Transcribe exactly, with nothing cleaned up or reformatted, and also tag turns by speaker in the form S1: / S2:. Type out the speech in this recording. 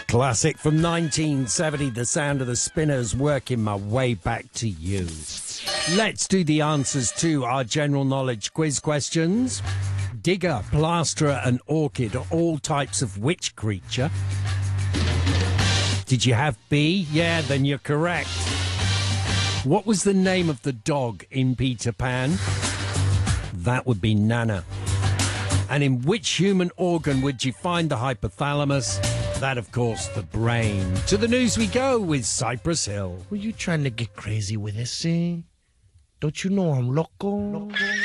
S1: Classic from nineteen seventy, The Sound of the Spinners, working my way back to you. Let's do the answers to our general knowledge quiz questions. Digger, plasterer and orchid are all types of which creature? Did you have B? Yeah, then you're correct. What was the name of the dog in Peter Pan? That would be Nana. And in which human organ would you find the hypothalamus? That, of course, the brain. To the news we go with Cypress Hill.
S2: Were you trying to get crazy with this, eh? Don't you know I'm loco? loco?